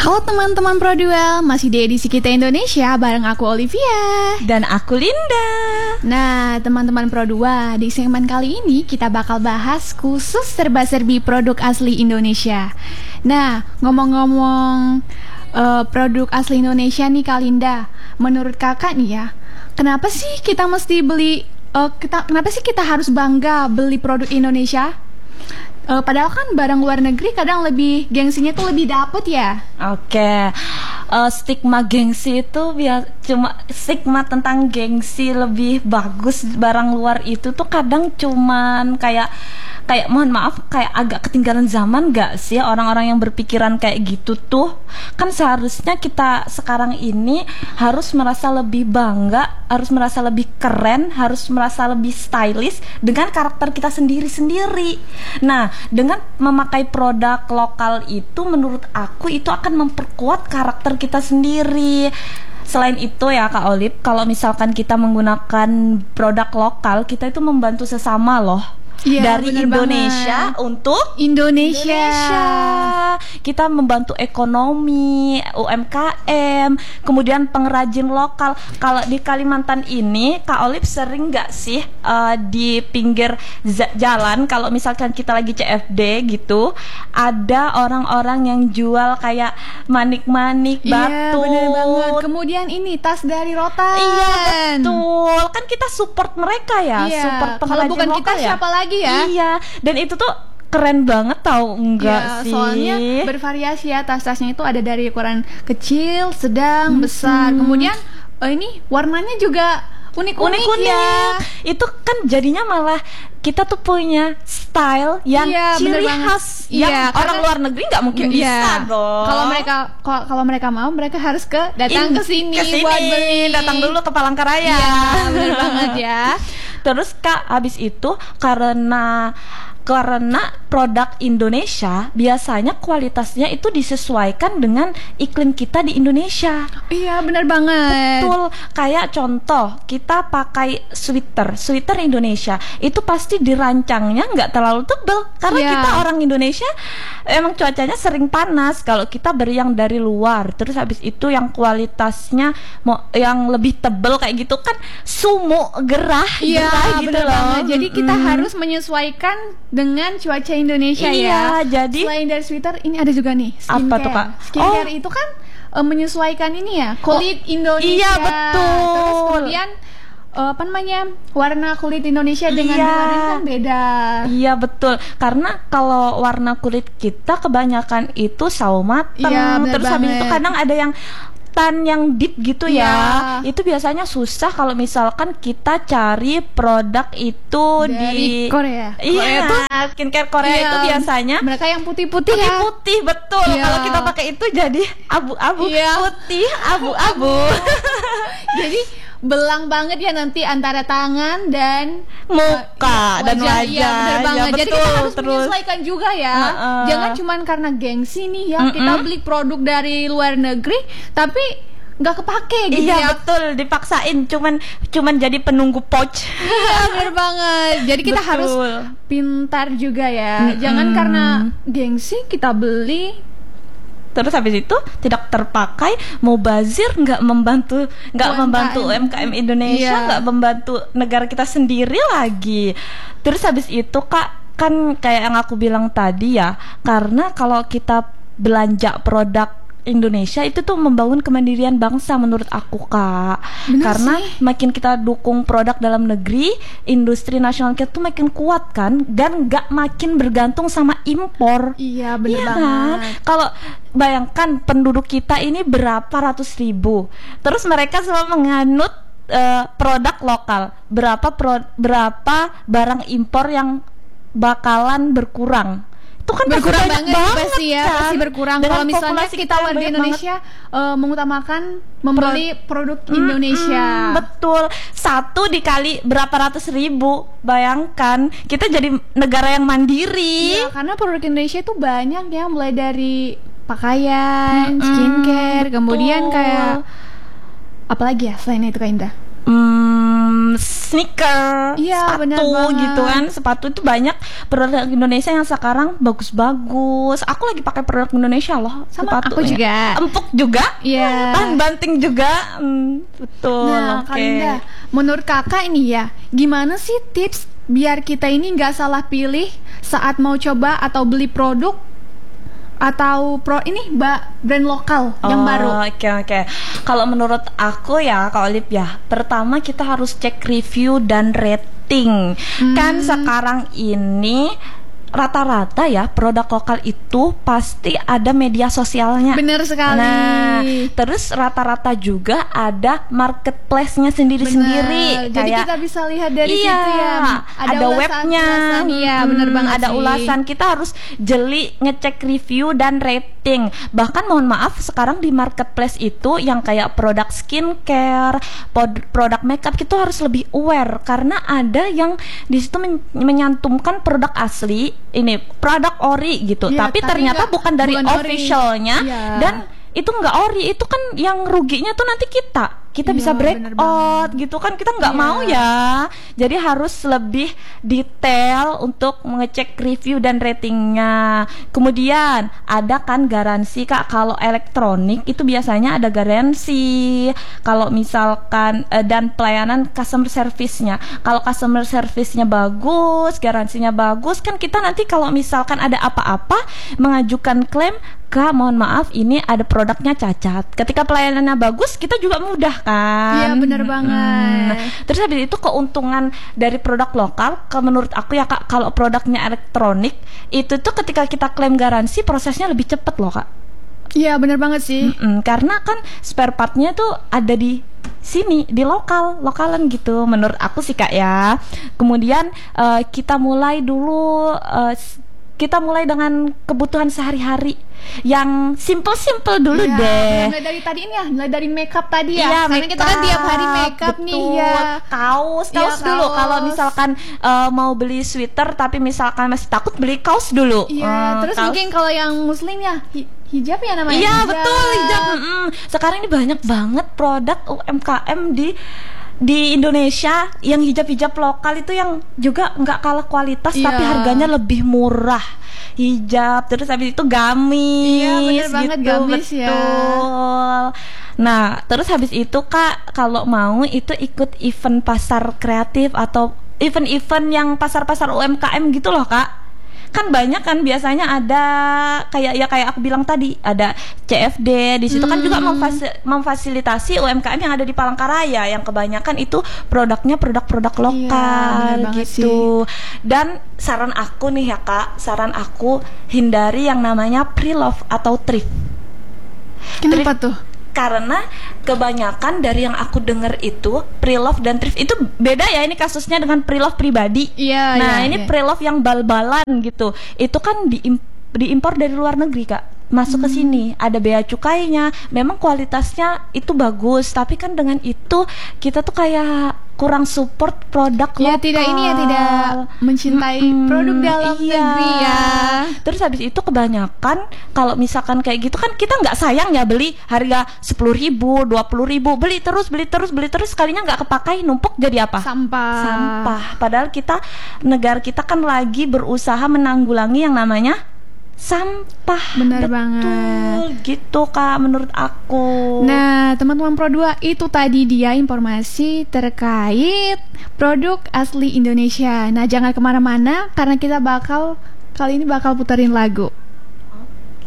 Halo teman-teman Produel, masih di edisi Kita Indonesia bareng aku Olivia dan aku Linda. Nah teman-teman Pro2, di segmen kali ini kita bakal bahas khusus serba-serbi produk asli Indonesia. Nah ngomong-ngomong produk asli Indonesia nih Kak Linda, menurut kakak nih ya, kenapa sih kita mesti beli, kenapa sih kita harus bangga beli produk Indonesia? Padahal kan barang luar negeri kadang lebih gengsinya tuh lebih dapet ya. Oke, stigma gengsi itu cuma stigma tentang gengsi lebih bagus barang luar itu tuh kadang cuman kayak mohon maaf kayak agak ketinggalan zaman gak sih orang-orang yang berpikiran kayak gitu tuh. Kan seharusnya kita sekarang ini harus merasa lebih bangga, harus merasa lebih keren, harus merasa lebih stylish dengan karakter kita sendiri-sendiri. Nah, dengan memakai produk lokal itu menurut aku itu akan memperkuat karakter kita sendiri. Selain itu ya Kak Olip, kalau misalkan kita menggunakan produk lokal, kita itu membantu sesama loh. Ya, dari Indonesia banget. Untuk Indonesia. Kita membantu ekonomi, UMKM, kemudian pengrajin lokal. Kalau di Kalimantan ini, Kak Olip sering nggak sih di pinggir jalan, kalau misalkan kita lagi CFD gitu, ada orang-orang yang jual kayak manik-manik, batu. Iya, bener banget. Kemudian ini tas dari rotan. Iya, betul. Kan kita support mereka ya, support pengrajin lokal. Kalau bukan kita siapa lagi ya? Iya, dan itu tuh keren banget tau enggak sih? Soalnya bervariasi ya, tas-tasnya itu ada dari ukuran kecil, sedang, besar. Kemudian ini warnanya juga unik-unik ya. Itu kan jadinya malah kita tuh punya style yang ciri khas yang orang luar negeri nggak mungkin bisa dong. Kalau mereka mau, mereka harus datang ke sini buat beli. Datang dulu ke Palangkaraya. Iya, benar banget ya. Terus Kak, habis itu karena produk Indonesia biasanya kualitasnya itu disesuaikan dengan iklim kita di Indonesia. Iya, benar banget. Betul. Kayak contoh, kita pakai sweater Indonesia, itu pasti dirancangnya nggak terlalu tebal karena kita orang Indonesia emang cuacanya sering panas. Kalau kita beri yang dari luar, terus habis itu yang kualitasnya yang lebih tebal kayak gitu kan sumuk, gerah gitu loh. Banget. Jadi kita harus menyesuaikan dengan cuaca Indonesia ya. Jadi selain dari sweater, ini ada juga nih skincare. Apa tuh Kak? Skincare itu kan menyesuaikan ini ya, kulit Indonesia. Iya, betul. Terus kemudian warna kulit Indonesia dengan luar negeri kan beda. Iya, betul. Karena kalau warna kulit kita kebanyakan itu sawo mateng. Terus habis itu kadang ada yang tan yang deep gitu ya. Itu biasanya susah kalau misalkan kita cari produk itu dari Korea. Iya, skincare Korea itu biasanya mereka yang putih-putih betul. Kalau kita pakai itu jadi abu-abu, putih abu-abu. Jadi belang banget ya nanti antara tangan dan muka dan wajah. Iya, benar banget. Betul, jadi kita harus menyesuaikan juga ya. Jangan cuman karena gengsi nih ya kita beli produk dari luar negeri tapi nggak kepake gitu ya. Iya, betul, dipaksain cuman jadi penunggu pouch. Iya, benar banget. Jadi kita harus pintar juga ya. Jangan karena gengsi kita beli terus habis itu tidak terpakai, mau bazir, nggak membantu UMKM Indonesia, nggak membantu negara kita sendiri lagi. Terus habis itu Kak, kan kayak yang aku bilang tadi ya, karena kalau kita belanja produk Indonesia itu tuh membangun kemandirian bangsa menurut aku Kak. Karena makin kita dukung produk dalam negeri, industri nasional kita tuh makin kuat kan, dan nggak makin bergantung sama impor. Iya, benar banget. Kalau bayangkan penduduk kita ini berapa ratus ribu, terus mereka selalu menganut produk lokal, berapa barang impor yang bakalan berkurang. Itu kan berkurang banget pasti ya, kan? Pasti berkurang. Kalau misalnya kita warga Indonesia mengutamakan membeli produk Indonesia. Betul. 1 dikali berapa ratus ribu, bayangkan kita jadi negara yang mandiri. Iya, karena produk Indonesia itu banyak ya, mulai dari pakaian, skincare, kemudian kayak apa lagi ya selain itu Kak Indah? sneaker, Iya, benar sepatu banget. gitu kan. Sepatu itu banyak produk Indonesia yang sekarang bagus-bagus. Aku lagi pakai produk Indonesia loh. Sama sepatunya. aku juga. Empuk juga. Iya. Tahan banting juga. Betul. Nah, oke. Kak Linda, menurut kakak ini ya, gimana sih tips biar kita ini nggak salah pilih saat mau coba atau beli produk atau brand lokal yang baru? Oke. Kalau menurut aku ya, Kak Olip ya, pertama kita harus cek review dan rating. Kan sekarang ini rata-rata ya produk lokal itu pasti ada media sosialnya. Bener sekali. Nah, terus rata-rata juga ada marketplace-nya sendiri-sendiri. Bener. Jadi Kayak kita bisa lihat dari iya, situ ya. ada webnya. Iya, bener banget ada sih. ulasan. Kita harus jeli ngecek review dan rating. Bahkan mohon maaf sekarang di marketplace itu yang kayak produk skincare, produk makeup itu harus lebih aware karena ada yang di situ menyantumkan produk asli, ini produk ori gitu, Iya, tapi ternyata bukan dari bukan ori. officialnya. Iya. Dan itu nggak ori, itu kan yang ruginya tuh nanti kita Iya, bisa break bener out gitu kan, kita nggak Iya. mau ya. Jadi harus lebih detail untuk mengecek review dan ratingnya. Kemudian ada kan garansi Kak, kalau elektronik itu biasanya ada garansi. Kalau misalkan dan pelayanan customer service-nya. Kalau customer service-nya bagus, garansinya bagus, kan kita nanti kalau misalkan ada apa-apa mengajukan klaim, Kak, mohon maaf ini ada produknya cacat. Ketika pelayanannya bagus, kita juga mudah kan. Iya, bener banget. Terus habis itu keuntungan dari produk lokal, menurut aku ya Kak, kalau produknya elektronik itu tuh ketika kita klaim garansi prosesnya lebih cepat loh Kak. Iya, bener banget sih. Karena kan spare partnya tuh ada di sini, di lokalan gitu. Menurut aku sih Kak ya. Kemudian kita mulai dulu. Kita mulai dengan kebutuhan sehari-hari yang simple dulu Iya, deh. mulai dari tadi ini ya, mulai dari makeup tadi ya. Iya, Karena kita kan tiap hari makeup betul. nih ya. Kaos Iya, dulu. kaos. Kalau misalkan mau beli sweater tapi misalkan masih takut, beli kaos dulu. Iya, terus kaos. mungkin kalau yang muslim ya hijab ya namanya. Iya betul, hijab. Sekarang ini banyak banget produk UMKM di Indonesia yang hijab-hijab lokal itu yang juga nggak kalah kualitas, Iya. tapi harganya lebih murah. Hijab, terus habis itu gamis. Iya, bener banget, gamis ya. betul. Nah, terus habis itu Kak, kalau mau itu ikut event pasar kreatif atau event-event yang pasar-pasar UMKM gitu loh Kak. Kan banyak kan biasanya ada kayak aku bilang tadi, ada CFD di situ kan juga memfasilitasi UMKM yang ada di Palangkaraya yang kebanyakan itu produknya produk-produk lokal bener banget gitu. Dan saran aku nih ya Kak, saran aku hindari yang namanya pre-love atau thrift. Kenapa tuh? Karena kebanyakan dari yang aku dengar itu pre-love dan thrift itu beda ya, ini kasusnya dengan pre-love pribadi. Iya, nah iya, ini iya. pre-love yang bal-balan gitu, itu kan diimpor dari luar negeri Kak, masuk ke sini ada bea cukainya, memang kualitasnya itu bagus, tapi kan dengan itu kita tuh kayak kurang support produk Ya lokal. tidak mencintai produk dalam negeri ya. Terus habis itu kebanyakan kalau misalkan kayak gitu kan kita nggak sayang ya beli harga 10.000, 20.000, beli terus sekalinya nggak kepakai, numpuk jadi apa? Sampah. Padahal negara kita kan lagi berusaha menanggulangi yang namanya sampah. Benar Betul, banget. gitu Kak menurut aku. Nah, teman-teman Pro 2, itu tadi dia informasi terkait produk asli Indonesia. Nah, jangan kemana-mana karena kita kali ini bakal puterin lagu.